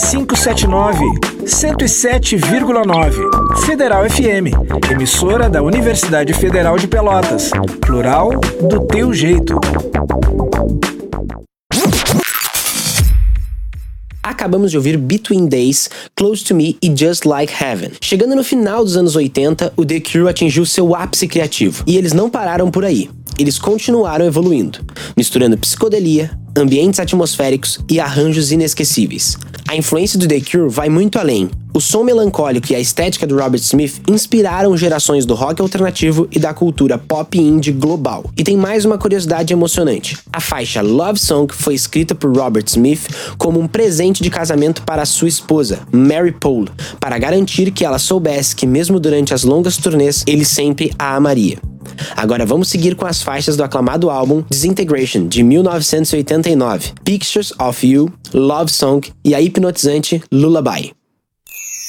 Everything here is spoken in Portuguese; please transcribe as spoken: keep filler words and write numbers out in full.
quinhentos e setenta e nove, cento e sete vírgula nove. Federal F M, emissora da Universidade Federal de Pelotas. Plural do teu jeito. Acabamos de ouvir Between Days, Close to Me e Just Like Heaven. Chegando no final dos anos oitenta, o The Cure atingiu seu ápice criativo. E eles não pararam por aí. Eles continuaram evoluindo, misturando psicodelia, ambientes atmosféricos e arranjos inesquecíveis. A influência do The Cure vai muito além. O som melancólico e a estética do Robert Smith inspiraram gerações do rock alternativo e da cultura pop indie global. E tem mais uma curiosidade emocionante. A faixa Love Song foi escrita por Robert Smith como um presente de casamento para sua esposa, Mary Paul, para garantir que ela soubesse que mesmo durante as longas turnês, ele sempre a amaria. Agora vamos seguir com as faixas do aclamado álbum Disintegration, de mil novecentos e oitenta e nove, Pictures of You, Love Song e a hipnotizante Lullaby.